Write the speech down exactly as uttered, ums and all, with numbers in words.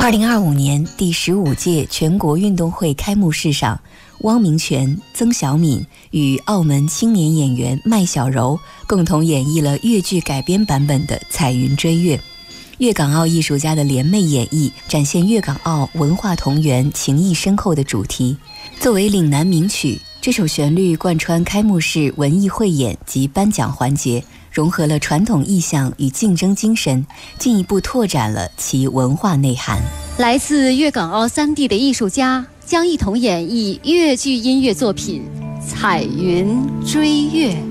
二零二五年第十五届全国运动会开幕式上，汪明荃、曾小敏与澳门青年演员麦小柔共同演绎了粤剧改编版本的《彩云追月》。粤港澳艺术家的联袂演绎，展现粤港澳文化同源、情谊深厚的主题。作为岭南名曲，这首旋律贯穿开幕式文艺汇演及颁奖环节，融合了传统意象与竞争精神，进一步拓展了其文化内涵。 来自粤港澳三地的艺术家将一同演绎粤剧音乐作品《彩云追月》。